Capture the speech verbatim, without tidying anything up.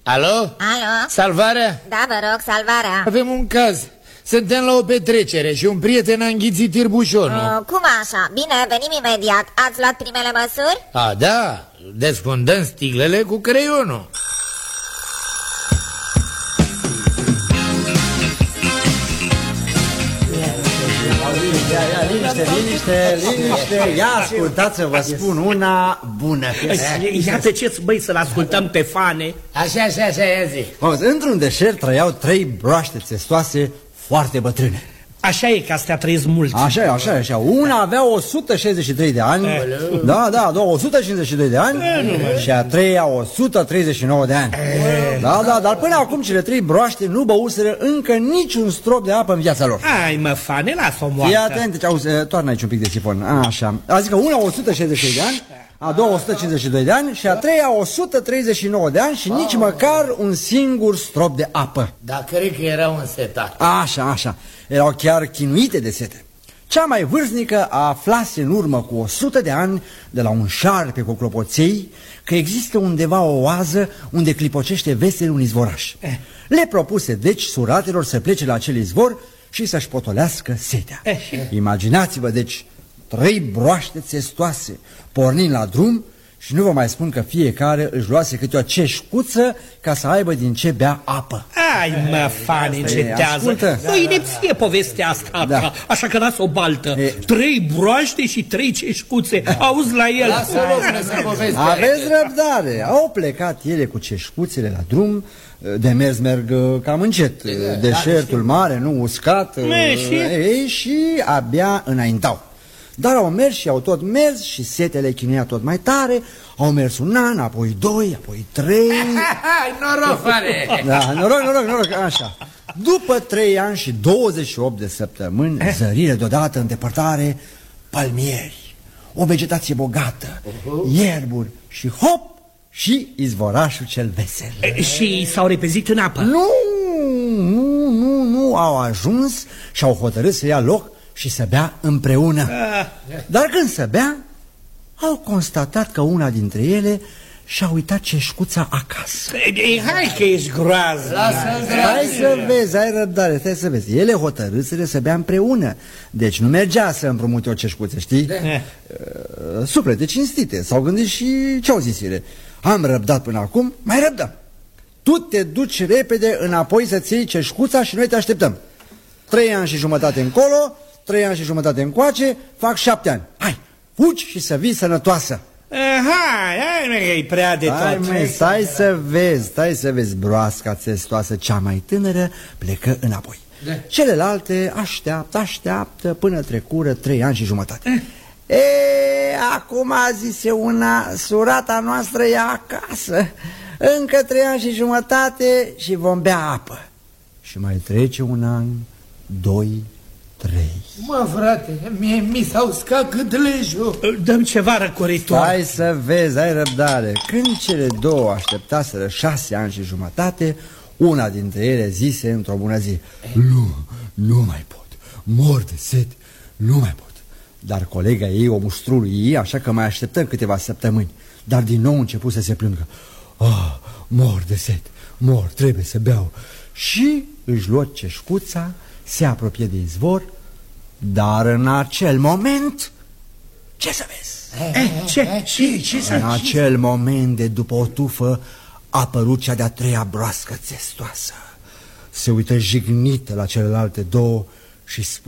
Alo? Alo? Salvarea? Da, vă rog, salvarea. Avem un caz. Suntem la o petrecere și un prieten a înghițit tirbușonul. uh, Cum așa? Bine, venim imediat. Ați luat primele măsuri? A, da, desfundăm sticlele cu creionul. Liniște, liniște, liniște. Ia ascultați să vă spun una bună. Iată ce-ți băi să-l ascultăm pe Fane. Așa, așa, așa, ia zi. Într-un deșert trăiau trei broaște țestoase foarte bătrâne. Așa e că astea trăiesc mult. Așa e, așa e, așa. Una avea o sută șaizeci și trei de ani. Da, da, da, o sută cincizeci și doi de ani. Și a treia o sută treizeci și nouă de ani. Da, da, dar până acum cele trei broaște nu băuseră încă niciun strop de apă în viața lor. Ai mă, Fane, lasă-o moartă. Fii atent, deci, auzi, toarnă aici un pic de sifon. Așa, adică una o sută șaizeci și trei de ani, a doua o sută cincizeci și doi de ani și a treia o sută treizeci și nouă de ani și nici măcar un singur strop de apă. Dar cred că erau însetate. Așa, așa, erau chiar chinuite de sete. Cea mai vârstnică aflase în urmă cu o sută de ani de la un șarpe cu clopoței că există undeva o oază unde clipocește vesel un izvoraș. Eh. Le propuse deci suratelor să plece la acel izvor și să-și potolească setea. Eh. Imaginați-vă deci trei broaște țestoase pornind la drum și nu vă mai spun că fiecare își luase câte o ceșcuță ca să aibă din ce bea apă. Ai mă, Fane, încetează. ascultă. O inepție povestea asta, Da. așa că lasă o baltă. E. Trei broaște și trei ceșcuțe. Auzi la el. Lasă-l să povestea. Aveți răbdare. Au plecat ele cu ceșcuțele la drum. De mers merg cam încet. Deșertul mare, nu uscat. Și? Ei, și abia înaintau. Dar au mers și au tot mers și setele chinuia tot mai tare. Au mers un an, apoi doi, apoi trei. Hai, noroc, Fane. Da, noroc, noroc, noroc, așa. După trei ani și douăzeci și opt de săptămâni, zărire deodată în depărtare palmieri, o vegetație bogată, ierburi și hop, și izvorașul cel vesel. E, și s-au repezit în apă. Nu, nu, nu, nu, au ajuns și au hotărât să ia loc și să bea împreună. Dar când să bea, au constatat că una dintre ele și-a uitat ceșcuța acasă. E, hai că ești groază. Lasă-l Hai să vezi, ai răbdare, stai să vezi. Ele hotărâsele să bea împreună. Deci nu mergea să împrumute o ceșcuță, știi? Eh. Uh, Suflete cinstite. S-au gândit și ce-au zis ele. Am răbdat până acum, mai răbdăm. Tu te duci repede înapoi să-ți iei ceșcuța și noi te așteptăm. Trei ani și jumătate încolo, trei ani și jumătate încoace, fac șapte ani. Hai, fugi și să vii sănătoasă. Hai, hai, e prea de Hai, tot. măi, stai să vezi, stai să vezi. Broasca țestoasă, cea mai tânără, plecă înapoi. Da. Celelalte așteaptă, așteaptă până trecură trei ani și jumătate. E, acum zise una, surata noastră e acasă. Încă trei ani și jumătate și vom bea apă. Și mai trece un an, doi, trei. Mă, frate, mie mi s-au uscat câtlejul. Dăm ceva răcoritor. Hai să vezi, ai răbdare. Când cele două așteptaseră șase ani și jumătate, una dintre ele zise într-o bună zi: Nu, nu mai pot, mor de sete, nu mai pot. Dar colega ei o mustrului, așa că mai așteptăm câteva săptămâni. Dar din nou început să se plângă: Ah, mor de sete, mor, trebuie să beau. Și își luă ceșcuța, se apropie de izvor. Dar în acel moment, ce să vezi? Eh, ce? Și ce să... În acel moment, de după o tufă, a apărut cea de-a treia broască țestoasă. Se uită jignită la celelalte două și spune: